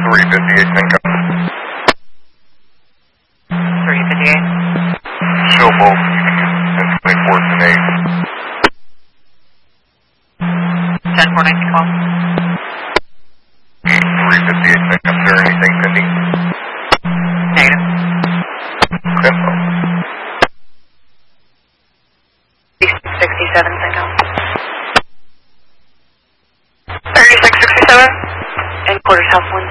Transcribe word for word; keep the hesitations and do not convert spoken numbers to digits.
three fifty-eight, Cinco. three fifty-eight. Show both. ten twenty-four, ten eight. ten four nineteen call. three fifty-eight, Cinco. Is there anything pending? Negative. Tempo. sixty-seven, Cinco. thirty-six sixty-seven. And quarters house one